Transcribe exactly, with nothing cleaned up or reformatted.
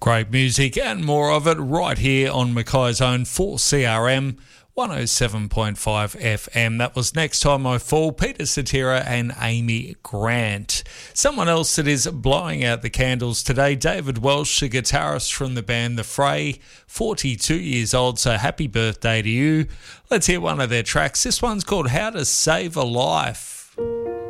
Great music and more of it right here on Mackay's Own for C R M one oh seven point five F M. That was Next Time I Fall, Peter Cetera and Amy Grant. Someone else that is blowing out the candles today, David Welsh, the guitarist from the band The Fray, forty-two years old, so happy birthday to you. Let's hear one of their tracks. This one's called How to Save a Life.